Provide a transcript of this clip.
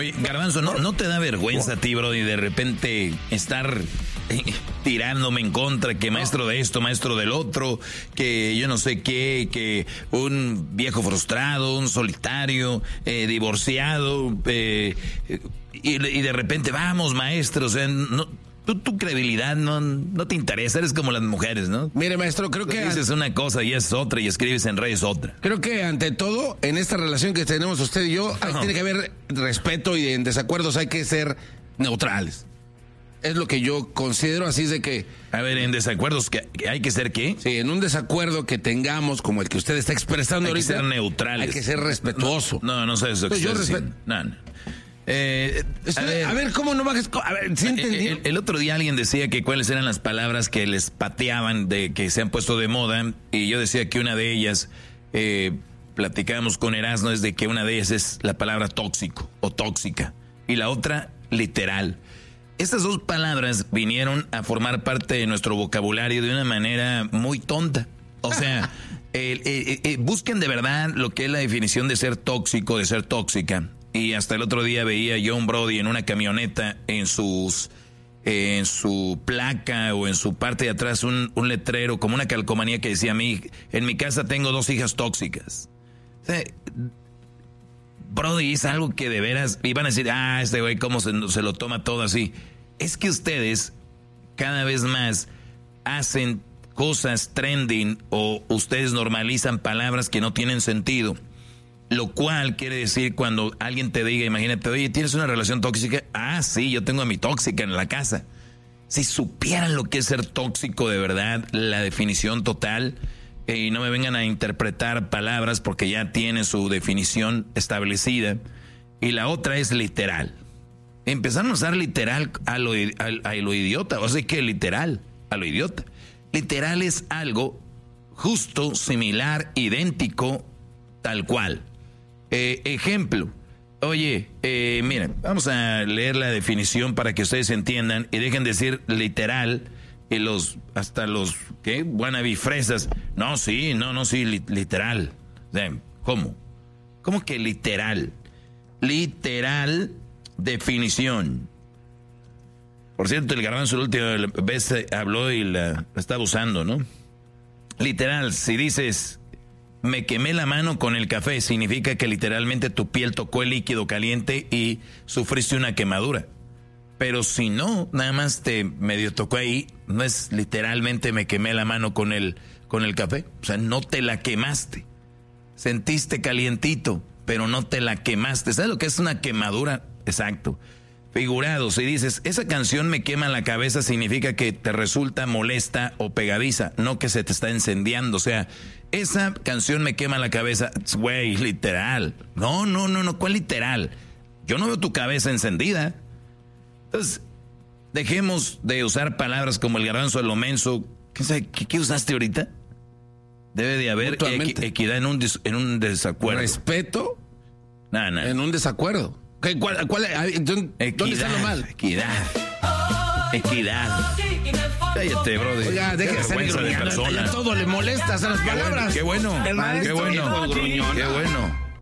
Oye, Garbanzo, ¿no te da vergüenza a ti, Brody, de repente estar tirándome en contra, que maestro de esto, maestro del otro, que yo no sé qué, que un viejo frustrado, un solitario, divorciado, y de repente, vamos, maestro, o sea, no... Tu credibilidad no te interesa, eres como las mujeres, ¿no? Mire, maestro, creo que... Dices una cosa y es otra, y escribes en redes otra. Creo que ante todo, en esta relación que tenemos usted y yo, tiene que haber respeto y en desacuerdos hay que ser neutrales. Es lo que yo considero, así es de que... A ver, en desacuerdos, ¿que hay que ser qué? Sí, en un desacuerdo que tengamos, como el que usted está expresando ahorita... Hay que ser neutrales. Hay que ser respetuoso. No sé eso. Pues yo respeto. No. A ver, ¿cómo no bajes? A ver, ¿sí entendí? El otro día alguien decía que cuáles eran las palabras que les pateaban, de que se han puesto de moda, y yo decía que una de ellas, platicábamos con Erasmo, es de que una de ellas es la palabra tóxico o tóxica, y la otra literal. Estas dos palabras vinieron a formar parte de nuestro vocabulario de una manera muy tonta. O sea, busquen de verdad lo que es la definición de ser tóxico, de ser tóxica. Y hasta el otro día veía yo a un Brody en una camioneta, en su placa o en su parte de atrás un letrero, como una calcomanía que decía: en mi casa tengo 2 hijas tóxicas. O sea, Brody, es algo que de veras iban a decir: este güey cómo se lo toma todo así. Es que ustedes cada vez más hacen cosas trending, o ustedes normalizan palabras que no tienen sentido. Lo cual quiere decir, cuando alguien te diga, imagínate, oye, ¿tienes una relación tóxica? Sí, yo tengo a mi tóxica en la casa. Si supieran lo que es ser tóxico de verdad, la definición total, y no me vengan a interpretar palabras porque ya tiene su definición establecida. Y la otra es literal. Empezaron a usar literal a lo idiota, o sea que literal a lo idiota. Literal es algo justo, similar, idéntico, tal cual. Ejemplo, oye, miren, vamos a leer la definición para que ustedes entiendan y dejen de decir literal, y hasta los wannabe fresas. Sí, literal. ¿Cómo? ¿Cómo que literal? Literal, definición. Por cierto, el Garbanzo la última vez habló y la estaba usando, ¿no? Literal, si dices: me quemé la mano con el café, significa que literalmente tu piel tocó el líquido caliente y sufriste una quemadura. Pero si no, nada más te medio tocó ahí, no es literalmente me quemé la mano con el café. O sea, no te la quemaste. Sentiste calientito, pero no te la quemaste. ¿Sabes lo que es una quemadura? Exacto. Figurado, si dices, esa canción me quema la cabeza, significa que te resulta molesta o pegadiza, no que se te está incendiando. O sea, esa canción me quema la cabeza, güey, literal. No, ¿cuál literal? Yo no veo tu cabeza encendida. Entonces, dejemos de usar palabras como el Garbanzo de lo menso. ¿Qué usaste ahorita? Debe de haber equidad en un desacuerdo. ¿Respeto? No. En un desacuerdo. ¿Dónde está lo mal? Equidad. Cállate, brother. Oiga, deja de vergüenza de persona. Todo le molesta a las palabras. Qué bueno.